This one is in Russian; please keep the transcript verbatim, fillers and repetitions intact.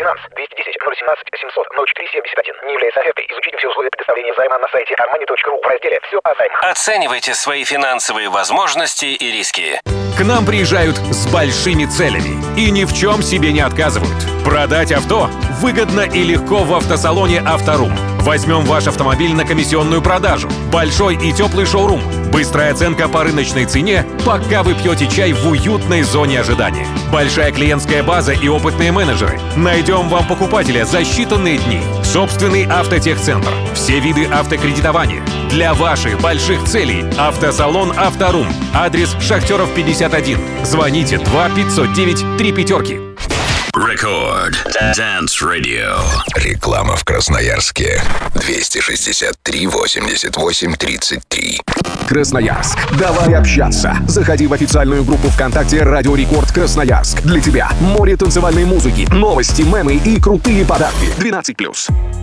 Финанс двести десять ноль семнадцать семьсот ноль четыре семьдесят один. Не является офертой. Изучите все условия предоставления займа на сайте армани точка ру в разделе «Все о займах». Оценивайте свои финансовые возможности и риски. К нам приезжают с большими целями и ни в чем себе не отказывают. Продать авто выгодно и легко в автосалоне «Авторум». Возьмем ваш автомобиль на комиссионную продажу. Большой и теплый шоурум. Быстрая оценка по рыночной цене, пока вы пьете чай в уютной зоне ожидания. Большая клиентская база и опытные менеджеры. Найдем вам покупателя за считанные дни. Собственный автотехцентр. Все виды автокредитования. Для ваших больших целей. Автосалон «Авторум». Адрес Шахтеров пятьдесят один. Звоните два пятьсот девять три пятерки. Рекорд Dance Radio. Реклама в Красноярске. двести шестьдесят три восемьдесят восемь тридцать три. Красноярск. Давай общаться. Заходи в официальную группу ВКонтакте «Радио Рекорд Красноярск». Для тебя море танцевальной музыки, новости, мемы и крутые подарки. двенадцать плюс.